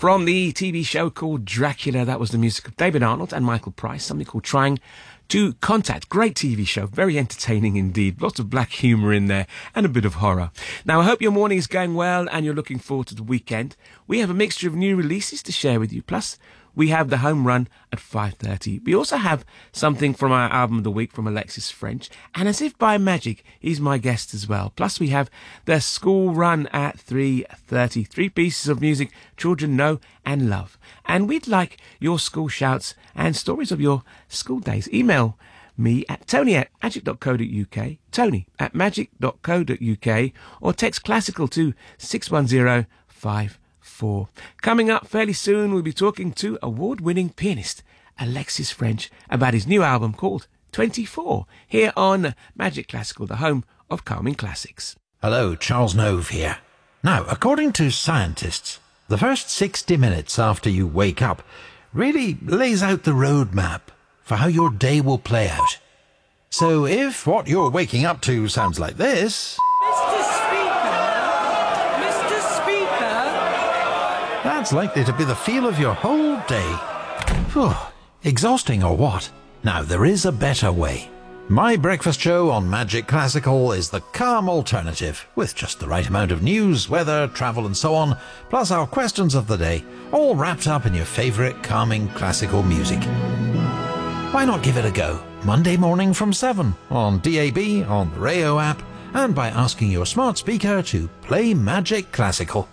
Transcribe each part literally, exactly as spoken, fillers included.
From the T V show called Dracula, that was the music of David Arnold and Michael Price, something called Trying to Contact. Great T V show, very entertaining indeed. Lots of black humour in there and a bit of horror. Now, I hope your morning is going well and you're looking forward to the weekend. We have a mixture of new releases to share with you, plus we have the home run at five thirty. We also have something from our album of the week from Alexis French. And as if by magic, he's my guest as well. Plus we have the school run at three thirty. Three pieces of music children know and love. And we'd like your school shouts and stories of your school days. Email me at tony at magic dot co dot uk, tony at magic dot co dot uk, or text classical to six one zero five four. Coming up fairly soon, we'll be talking to award-winning pianist Alexis French about his new album called twenty-four, here on Magic Classical, the home of calming classics. Hello, Charles Nove here. Now, according to scientists, the first sixty minutes after you wake up really lays out the roadmap for how your day will play out. So if what you're waking up to sounds like this... Mister Speaker! Mister Speaker! That's likely to be the feel of your whole day. Phew, exhausting or what? Now, there is a better way. My breakfast show on Magic Classical is the calm alternative, with just the right amount of news, weather, travel and so on, plus our questions of the day, all wrapped up in your favourite calming classical music. Why not give it a go? Monday morning from seven, on D A B, on the Rayo app, and by asking your smart speaker to play Magic Classical.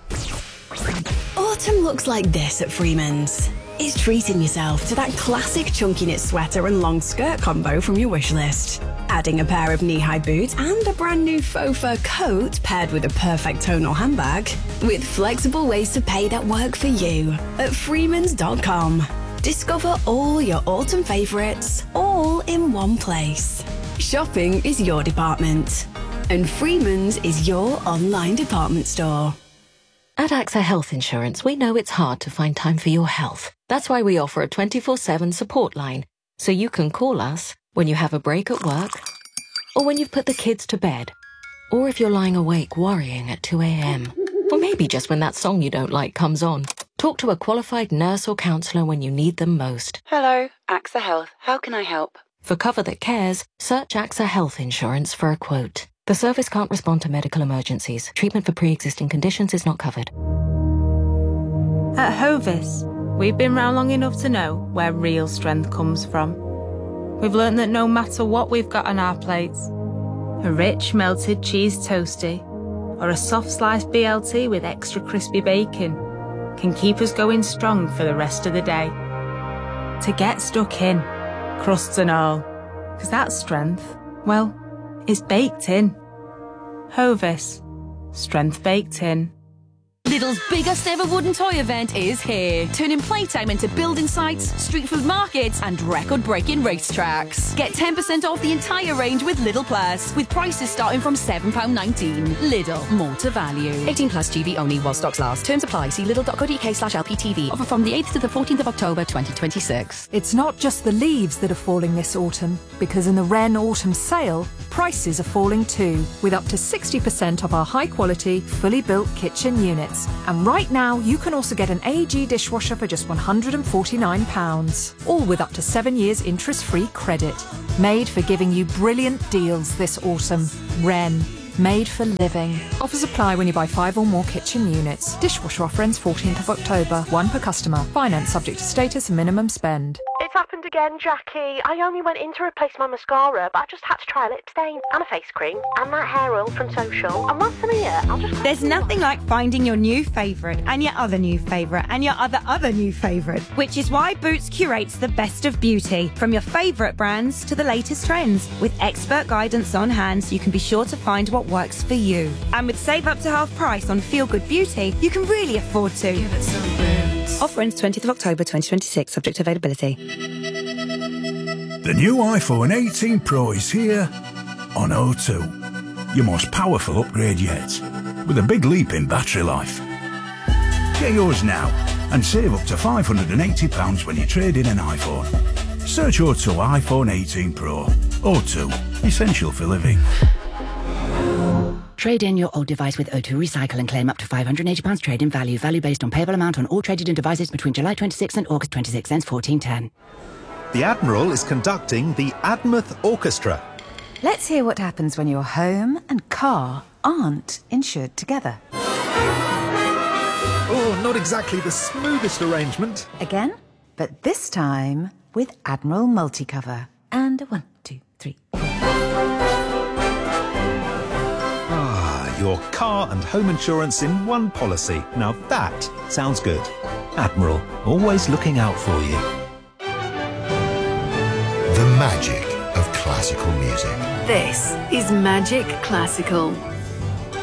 Autumn looks like this at Freeman's. It's treating yourself to that classic chunky knit sweater and long skirt combo from your wish list. Adding a pair of knee-high boots and a brand new faux fur coat paired with a perfect tonal handbag, with flexible ways to pay that work for you at freemans dot com. Discover all your autumn favourites, all in one place. Shopping is your department, and Freeman's is your online department store. At AXA Health Insurance, we know it's hard to find time for your health. That's why we offer a twenty-four seven support line, so you can call us when you have a break at work, or when you've put the kids to bed, or if you're lying awake worrying at two a.m, or maybe just when that song you don't like comes on. Talk to a qualified nurse or counsellor when you need them most. Hello, AXA Health. How can I help? For cover that cares, search AXA Health Insurance for a quote. The service can't respond to medical emergencies. Treatment for pre-existing conditions is not covered. At Hovis, we've been round long enough to know where real strength comes from. We've learned that no matter what we've got on our plates, a rich melted cheese toastie or a soft sliced B L T with extra crispy bacon can keep us going strong for the rest of the day. To get stuck in, crusts and all, because that strength, well, is baked in. Hovis, strength baked in. Lidl's biggest ever wooden toy event is here, turning playtime into building sites, street food markets and record-breaking racetracks. Get ten percent off the entire range with Lidl Plus, with prices starting from seven pounds nineteen. Lidl, more to value. eighteen plus G B only while stocks last. Terms apply. See lidl dot co dot uk slash L P T V. Offer from the eighth to the fourteenth of October twenty twenty-six. It's not just the leaves that are falling this autumn, because in the Wren Autumn Sale, prices are falling too, with up to sixty percent off our high-quality, fully built kitchen units. And right now, you can also get an A G dishwasher for just one hundred and forty-nine pounds, all with up to seven years interest-free credit. Made for giving you brilliant deals this autumn. Wren. Made for living. Offers apply when you buy five or more kitchen units. Dishwasher offer ends fourteenth of October. One per customer. Finance subject to status and minimum spend. It's happened again, Jackie. I only went in to replace my mascara, but I just had to try a lip stain and a face cream and that hair oil from Social. And once I'm here, I'll just... There's nothing like finding your new favourite and your other new favourite and your other other new favourite, which is why Boots curates the best of beauty, from your favourite brands to the latest trends. With expert guidance on hand, so you can be sure to find what works for you. And with save up to half price on Feel Good Beauty, you can really afford to. Give it some Boots. Offer ends twentieth of October twenty twenty-six, subject to availability. The new iPhone eighteen Pro is here on O two. Your most powerful upgrade yet, with a big leap in battery life. Get yours now and save up to five hundred and eighty pounds when you trade in an iPhone. Search O two iPhone eighteen Pro. O two, essential for living. Trade in your old device with O two Recycle and claim up to five hundred eighty pounds trade in value. Value based on payable amount on all traded in devices between July twenty-sixth and August twenty-sixth, ends fourteen ten. The Admiral is conducting the Admouth Orchestra. Let's hear what happens when your home and car aren't insured together. Oh, not exactly the smoothest arrangement. Again, but this time with Admiral Multicover. And one, two, three. Ah, your car and home insurance in one policy. Now that sounds good. Admiral, always looking out for you. The magic of classical music. This is Magic Classical.